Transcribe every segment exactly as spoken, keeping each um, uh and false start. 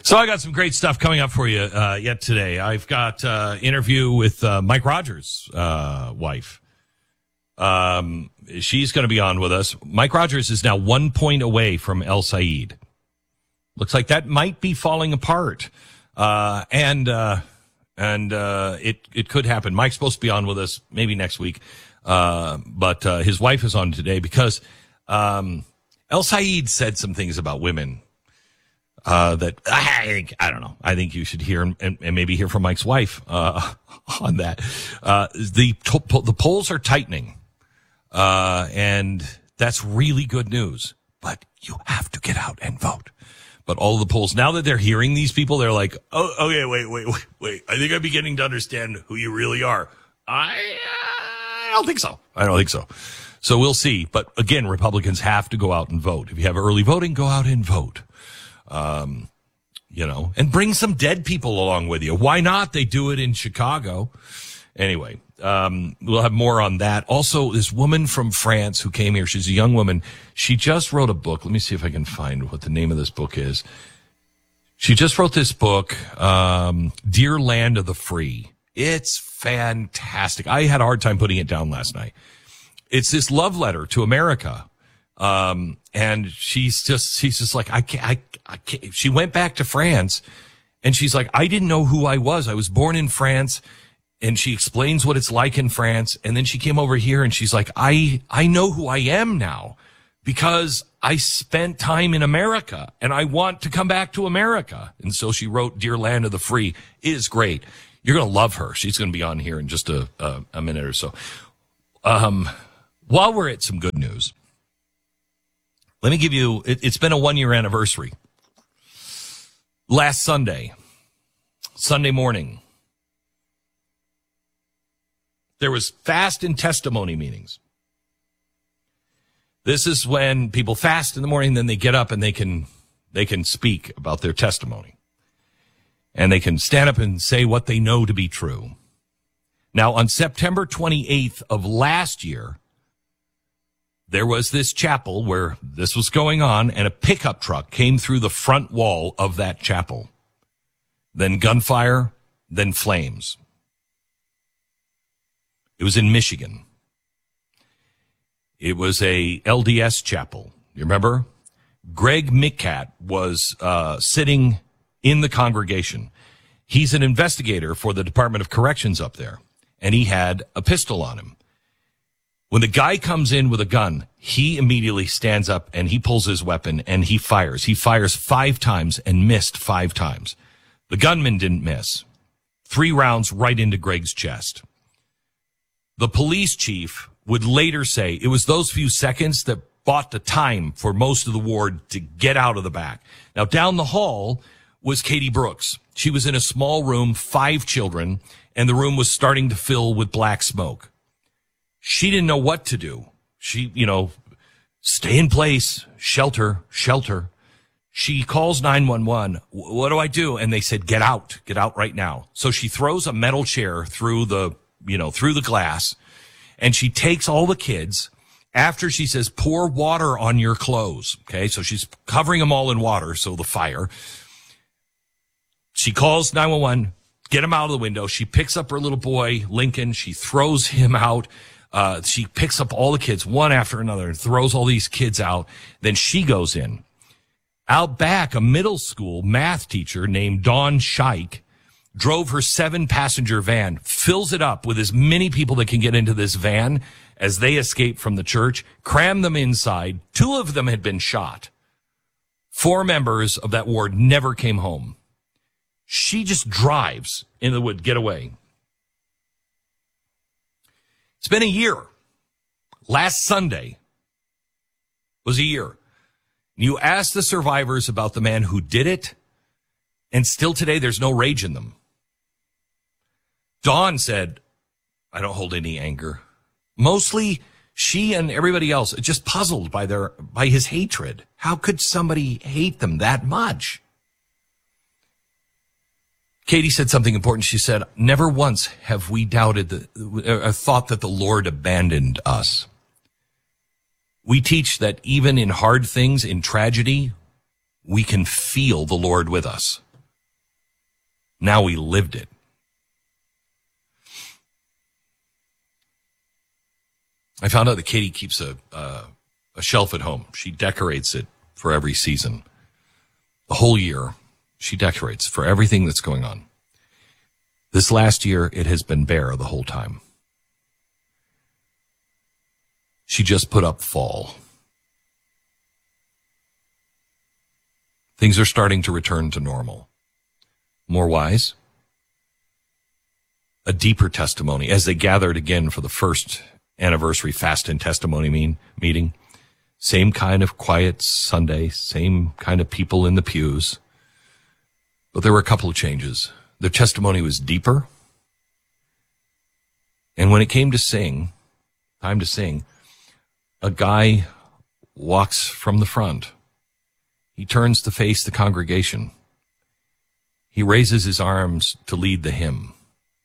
So I got some great stuff coming up for you uh, yet today. I've got uh interview with uh, Mike Rogers' uh, wife. Um, she's going to be on with us. Mike Rogers is now one point away from El Said. Looks like that might be falling apart. Uh, and uh, and uh, it, it could happen. Mike's supposed to be on with us maybe next week. Uh, but uh, his wife is on today because um, El Said said some things about women. Uh, that I think, I don't know. I think you should hear and, and maybe hear from Mike's wife, uh, on that. Uh, the, the polls are tightening. Uh, and that's really good news, but you have to get out and vote. But all of the polls, now that they're hearing these people, they're like, oh, okay, wait, wait, wait, wait. I think I'm beginning to understand who you really are. I, I don't think so. I don't think so. So we'll see. But again, Republicans have to go out and vote. If you have early voting, go out and vote. Um, you know, and bring some dead people along with you. Why not? They do it in Chicago. Anyway, um, we'll have more on that. Also, this woman from France who came here, she's a young woman. She just wrote a book. Let me see if I can find what the name of this book is. She just wrote this book, um, Dear Land of the Free. It's fantastic. I had a hard time putting it down last night. It's this love letter to America. Um, and she's just, she's just like, I can't, I, I can't. She went back to France and she's like, I didn't know who I was. I was born in France. And she explains what it's like in France. And then she came over here and she's like, I, I know who I am now because I spent time in America and I want to come back to America. And so she wrote Dear Land of the Free. It is great. You're going to love her. She's going to be on here in just a, a, a minute or so. Um, while we're at some good news, let me give you, it, it's been a one-year anniversary. Last Sunday, Sunday morning, there was fast and testimony meetings. This is when people fast in the morning, then they get up and they can, they can speak about their testimony. And they can stand up and say what they know to be true. Now, on September twenty-eighth of last year, there was this chapel where this was going on, and a pickup truck came through the front wall of that chapel. Then gunfire, then flames. It was in Michigan. It was a L D S chapel. You remember? Greg Mikat was uh sitting in the congregation. He's an investigator for the Department of Corrections up there, and he had a pistol on him. When the guy comes in with a gun, he immediately stands up and he pulls his weapon and he fires. He fires five times and missed five times. The gunman didn't miss. Three rounds right into Greg's chest. The police chief would later say it was those few seconds that bought the time for most of the ward to get out of the back. Now, down the hall was Katie Brooks. She was in a small room, five children, and the room was starting to fill with black smoke. She didn't know what to do. She, you know, stay in place, shelter, shelter. She calls nine one one. What do I do? And they said, get out, get out right now. So she throws a metal chair through the, you know, through the glass, and she takes all the kids. After she says, pour water on your clothes. Okay. So she's covering them all in water. So the fire, she calls nine one one, get him out of the window. She picks up her little boy, Lincoln. She throws him out. Uh, she picks up all the kids one after another and throws all these kids out. Then she goes in. Out back, a middle school math teacher named Dawn Scheich drove her seven-passenger van, fills it up with as many people that can get into this van as they escape from the church, crammed them inside. Two of them had been shot. Four members of that ward never came home. She just drives into the wood, get away. It's been a year. Last Sunday was a year. You ask the survivors about the man who did it, and still today there's no rage in them. Dawn said, I don't hold any anger. Mostly she and everybody else are just puzzled by their by his hatred. How could somebody hate them that much? Katie said something important. She said, never once have we doubted the, uh, thought that the Lord abandoned us. We teach that even in hard things, in tragedy, we can feel the Lord with us. Now we lived it. I found out that Katie keeps a uh, a shelf at home. She decorates it for every season. The whole year, she decorates for everything that's going on. This last year, it has been bare the whole time. She just put up fall. Things are starting to return to normal. More wise, a deeper testimony as they gathered again for the first anniversary fast and testimony mean, meeting. Same kind of quiet Sunday, same kind of people in the pews. But there were a couple of changes. Their testimony was deeper. And when it came to sing, time to sing, a guy walks from the front. He turns to face the congregation. He raises his arms to lead the hymn.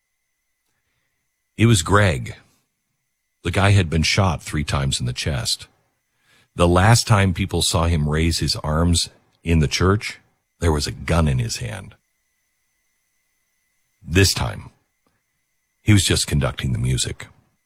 It was Greg. The guy had been shot three times in the chest. The last time people saw him raise his arms in the church, there was a gun in his hand. This time, he was just conducting the music.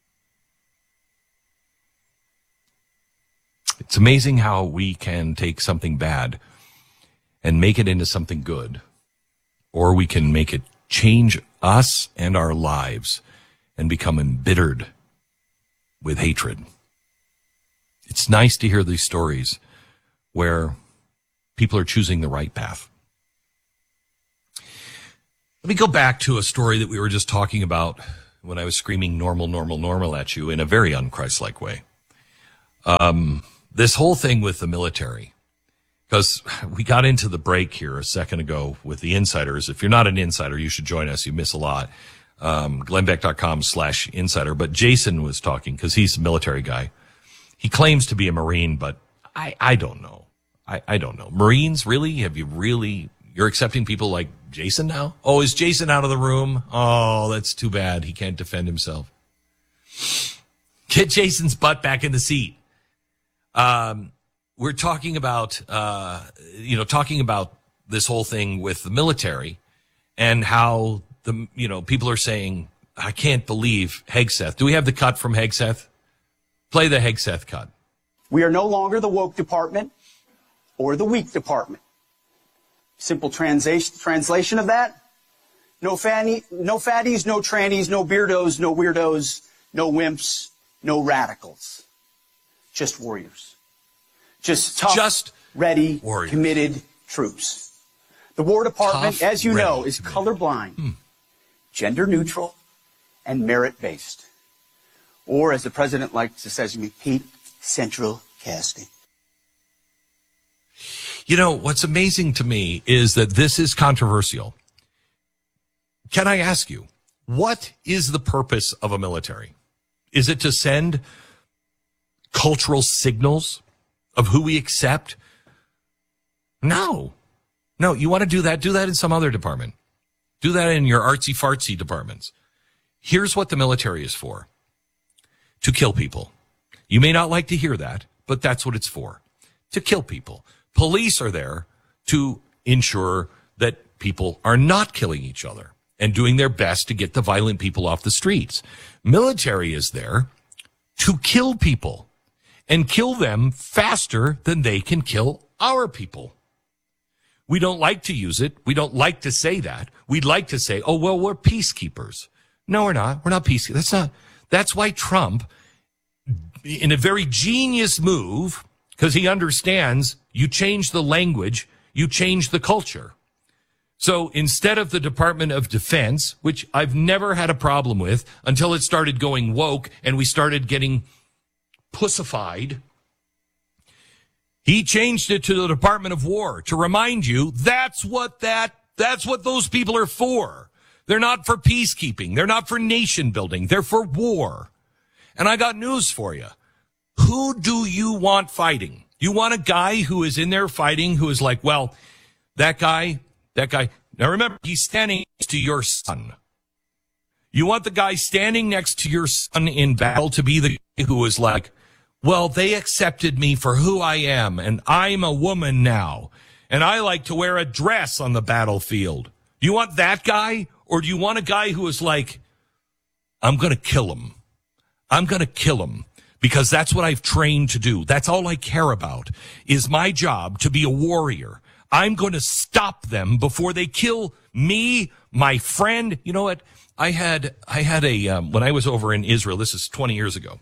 It's amazing how we can take something bad and make it into something good, or we can make it change us and our lives and become embittered with hatred. It's nice to hear these stories where people are choosing the right path. Let me go back to a story that we were just talking about when I was screaming normal, normal, normal at you in a very un-Christ-like way. Um, this whole thing with the military, because we got into the break here a second ago with the insiders. If you're not an insider, you should join us. You miss a lot. Um, glennbeck.com slash insider. But Jason was talking because he's a military guy. He claims to be a Marine, but I, I don't know. I, I don't know. Marines, really? Have you really, you're accepting people like Jason now? Oh, is Jason out of the room? Oh, that's too bad. He can't defend himself. Get Jason's butt back in the seat. Um, we're talking about, uh, you know, talking about this whole thing with the military and how the, you know, people are saying, I can't believe Hegseth. Do we have the cut from Hegseth? Play the Hegseth cut. We are no longer the woke department or the weak department. Simple translation translation of that. No fanny, no fatties, no trannies, no beardos, no weirdos, no wimps, no radicals. Just warriors. Just tough, Just ready, warriors. Committed troops. The War Department, tough, as you ready, know, is committed. Colorblind, hmm. gender neutral, and merit-based. Or, as the president likes to say to me, Pete, central casting. You know, what's amazing to me is that this is controversial. Can I ask you, what is the purpose of a military? Is it to send cultural signals of who we accept? No. No, you want to do that? Do that in some other department. Do that in your artsy-fartsy departments. Here's what the military is for. To kill people. You may not like to hear that, but that's what it's for. To kill people. Police are there to ensure that people are not killing each other and doing their best to get the violent people off the streets. Military is there to kill people and kill them faster than they can kill our people. We don't like to use it. We don't like to say that. We'd like to say, oh, well, we're peacekeepers. No, we're not. We're not peacekeepers. That's not, that's why Trump, in a very genius move, because he understands you change the language, you change the culture. So instead of the Department of Defense, which I've never had a problem with until it started going woke and we started getting pussified, he changed it to the Department of War to remind you that's what that, that's what those people are for. They're not for peacekeeping. They're not for nation building. They're for war. And I got news for you. Who do you want fighting? You want a guy who is in there fighting, who is like, well, that guy, that guy. Now remember, he's standing next to your son. You want the guy standing next to your son in battle to be the guy who is like, well, they accepted me for who I am, and I'm a woman now, and I like to wear a dress on the battlefield. Do you want that guy, or do you want a guy who is like, I'm going to kill him. I'm going to kill him because that's what I've trained to do. That's all I care about is my job to be a warrior. I'm going to stop them before they kill me, my friend. You know what? I had, I had a, um, when I was over in Israel, this is twenty years ago.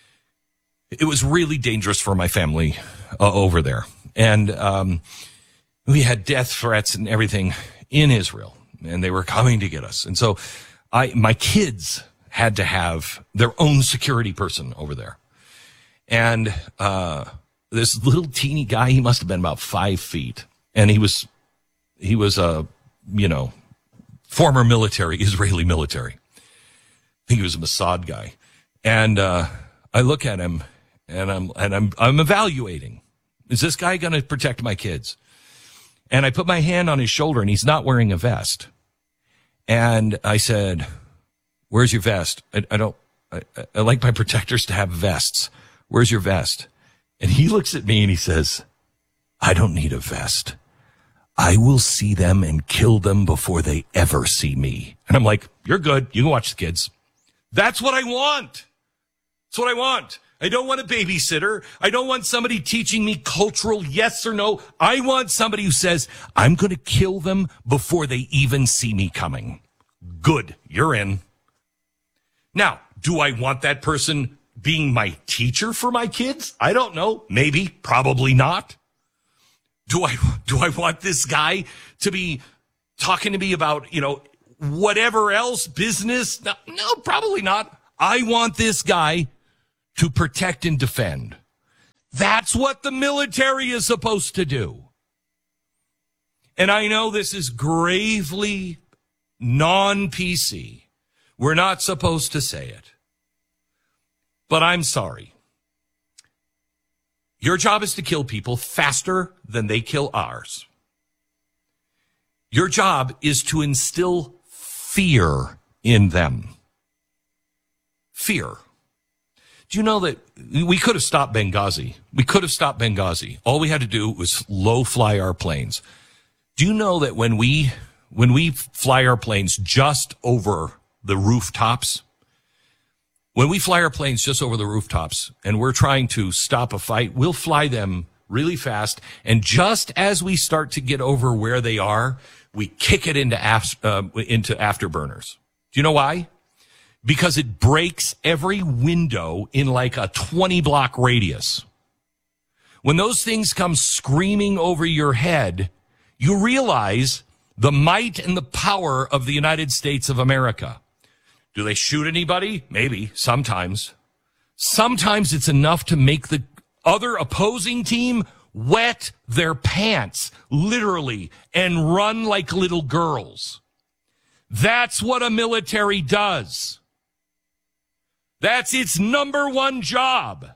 It was really dangerous for my family uh, over there. And, um, we had death threats and everything in Israel, and they were coming to get us. And so I, my kids had to have their own security person over there. And, uh, this little teeny guy, he must have been about five feet. And he was, he was a, you know, former military, Israeli military. I think he was a Mossad guy. And, uh, I look at him and I'm, and I'm, I'm evaluating. Is this guy going to protect my kids? And I put my hand on his shoulder and he's not wearing a vest. And I said, where's your vest? I, I don't, I, I like my protectors to have vests. Where's your vest? And he looks at me and he says, I don't need a vest. I will see them and kill them before they ever see me. And I'm like, you're good. You can watch the kids. That's what I want. That's what I want. I don't want a babysitter. I don't want somebody teaching me cultural yes or no. I want somebody who says, I'm going to kill them before they even see me coming. Good. You're in. Now, do I want that person being my teacher for my kids? I don't know. Maybe. Probably not. Do I, do I want this guy to be talking to me about, you know, whatever else, business? No, no, probably not. I want this guy to protect and defend. That's what the military is supposed to do. And I know this is gravely non-P C. We're not supposed to say it. But I'm sorry. Your job is to kill people faster than they kill ours. Your job is to instill fear in them. Fear. Do you know that we could have stopped Benghazi? We could have stopped Benghazi. All we had to do was low fly our planes. Do you know that when we, when we fly our planes just over the rooftops, when we fly our planes just over the rooftops and we're trying to stop a fight, we'll fly them really fast. And just as we start to get over where they are, we kick it into, uh, into afterburners. Do you know why? Because it breaks every window in like a twenty block radius. When those things come screaming over your head, you realize the might and the power of the United States of America. Do they shoot anybody? Maybe, sometimes. Sometimes it's enough to make the other opposing team wet their pants, literally, and run like little girls. That's what a military does. That's its number one job.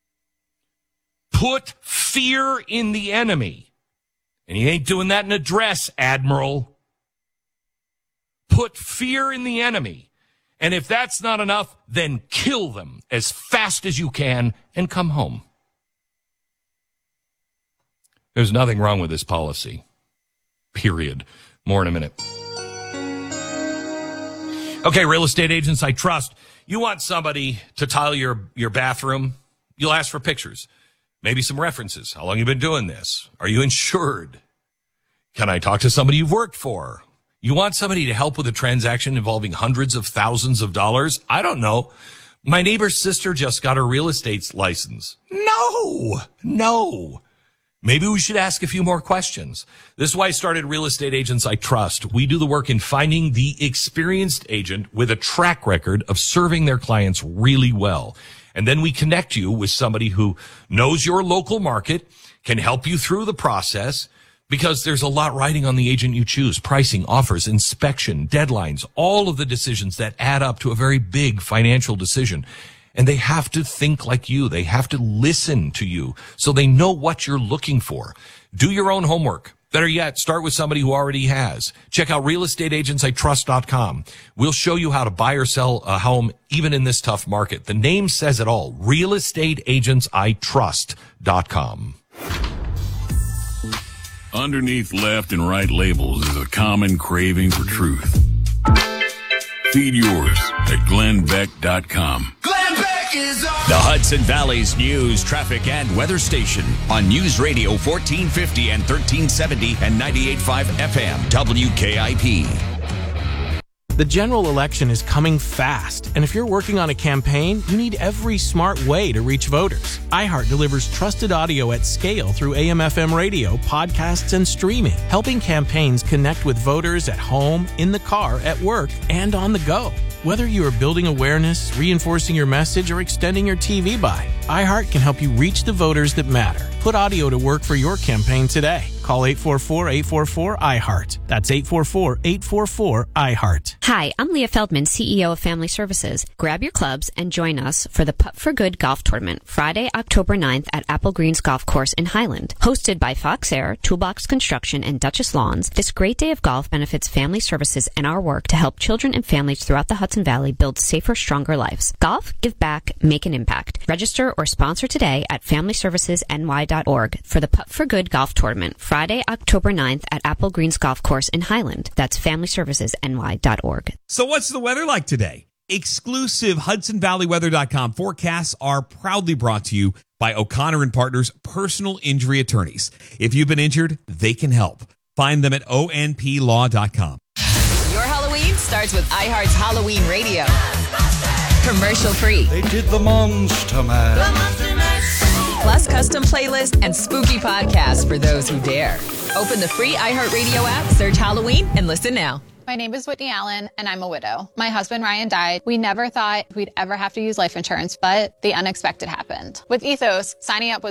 Put fear in the enemy. And you ain't doing that in a dress, Admiral. Put fear in the enemy. And if that's not enough, then kill them as fast as you can and come home. There's nothing wrong with this policy. Period. More in a minute. Okay, real estate agents I trust. You want somebody to tile your, your bathroom? You'll ask for pictures. Maybe some references. How long have you been doing this? Are you insured? Can I talk to somebody you've worked for? You want somebody to help with a transaction involving hundreds of thousands of dollars? I don't know. My neighbor's sister just got her real estate license. No, no. Maybe we should ask a few more questions. This is why I started Real Estate Agents I Trust. We do the work in finding the experienced agent with a track record of serving their clients really well. And then we connect you with somebody who knows your local market, can help you through the process, because there's a lot riding on the agent you choose. Pricing, offers, inspection, deadlines, all of the decisions that add up to a very big financial decision. And they have to think like you. They have to listen to you so they know what you're looking for. Do your own homework. Better yet, start with somebody who already has. Check out real estate agents I trust dot com. We'll show you how to buy or sell a home even in this tough market. The name says it all. real estate agents I trust dot com. Underneath left and right labels is a common craving for truth. Feed yours at glenn beck dot com. Glenn Beck is on. The Hudson Valley's news, traffic, and weather station on News Radio fourteen fifty and thirteen seventy and ninety-eight point five F M W K I P. The general election is coming fast, and if you're working on a campaign, you need every smart way to reach voters. iHeart delivers trusted audio at scale through A M F M radio, podcasts, and streaming, helping campaigns connect with voters at home, in the car, at work, and on the go. Whether you are building awareness, reinforcing your message, or extending your T V buy, iHeart can help you reach the voters that matter. Put audio to work for your campaign today. Call eight four four, eight four four, I heart. That's eight four four, eight four four, I heart. Hi, I'm Leah Feldman, C E O of Family Services. Grab your clubs and join us for the Putt for Good Golf Tournament, Friday, October ninth at Apple Greens Golf Course in Highland. Hosted by Fox Air, Toolbox Construction, and Duchess Lawns, this great day of golf benefits Family Services and our work to help children and families throughout the Hudson Valley build safer, stronger lives. Golf, give back, make an impact. Register or sponsor today at family services n y dot org for the Putt for Good Golf Tournament, Friday, October ninth at Apple Greens Golf Course in Highland. That's family services n y dot org. So what's the weather like today? Exclusive Hudson Valley Weather dot com forecasts are proudly brought to you by O'Connor and Partners Personal Injury Attorneys. If you've been injured, they can help. Find them at O N P law dot com. Your Halloween starts with iHeart's Halloween Radio. Commercial free. They did the Monster Mash. Plus custom playlist and spooky podcasts for those who dare. Open the free iHeartRadio app, search Halloween, and listen now. My name is Whitney Allen, and I'm a widow. My husband, Ryan, died. We never thought we'd ever have to use life insurance, but the unexpected happened. With Ethos, signing up was